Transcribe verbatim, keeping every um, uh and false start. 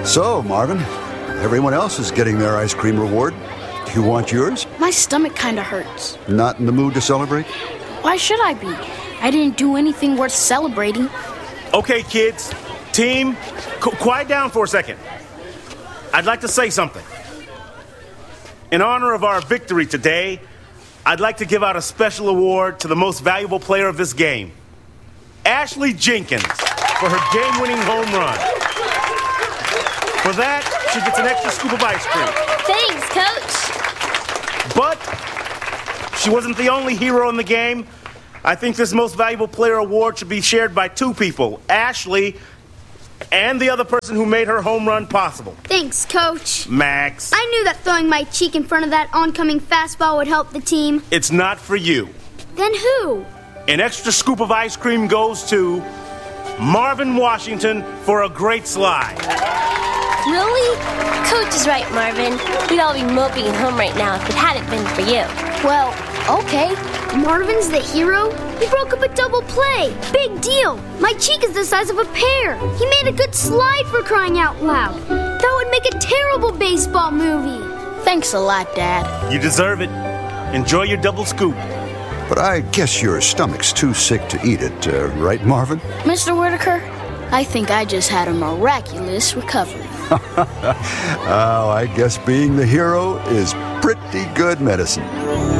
So, Marvin, everyone else is getting their ice cream reward. Do you want yours? My stomach kinda hurts. Not in the mood to celebrate? Why should I be? I didn't do anything worth celebrating. Okay, kids. Team, qu- quiet down for a second. I'd like to say something. In honor of our victory today, I'd like to give out a special award to the most valuable player of this game, Ashley Jenkins, for her game-winning home run. For that, she gets an extra scoop of ice cream. Thanks, Coach. But she wasn't the only hero in the game. I think this most valuable player award should be shared by two people, Ashley and the other person who made her home run possible. Thanks, Coach. Max. I knew that throwing my cheek in front of that oncoming fastball would help the team. It's not for you. Then who? An extra scoop of ice cream goes to Marvin Washington for a great slide. Really? Coach is right, Marvin. We'd all be moping at home right now if it hadn't been for you. Well, okay. Marvin's the hero? He broke up a double play. Big deal. My cheek is the size of a pear. He made a good slide, for crying out loud. That would make a terrible baseball movie. Thanks a lot, Dad. You deserve it. Enjoy your double scoop. But I guess your stomach's too sick to eat it, uh, right, Marvin? Mister Whitaker, I think I just had a miraculous recovery. Oh, I guess being the hero is pretty good medicine.